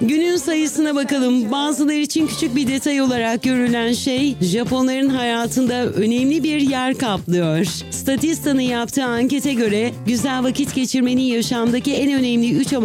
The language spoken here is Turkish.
Günün sayısına bakalım. Bazıları için küçük bir detay olarak görülen şey, Japonların hayatında önemli bir yer kaplıyor. Statista'nın yaptığı ankete göre güzel vakit geçirmenin yaşamdaki en önemli 3